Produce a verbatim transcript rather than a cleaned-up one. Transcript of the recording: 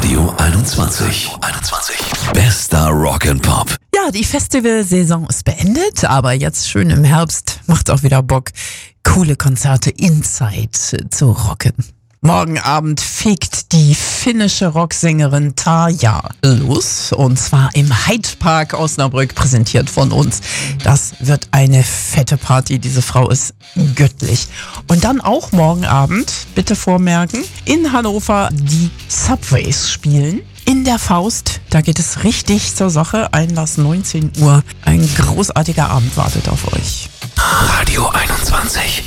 Radio einundzwanzig. einundzwanzig. Bester Rock'n'Pop. Ja, die Festivalsaison ist beendet, aber jetzt schön im Herbst macht auch wieder Bock, coole Konzerte inside zu rocken. Morgen Abend fegt die finnische Rocksängerin Tarja los, und zwar im Hyde Park Osnabrück, präsentiert von uns. Das wird eine fette Party, diese Frau ist göttlich. Und dann auch morgen Abend, bitte vormerken, in Hannover die Subways spielen. In der Faust, da geht es richtig zur Sache. Einlass neunzehn Uhr. Ein großartiger Abend wartet auf euch. Radio einundzwanzig.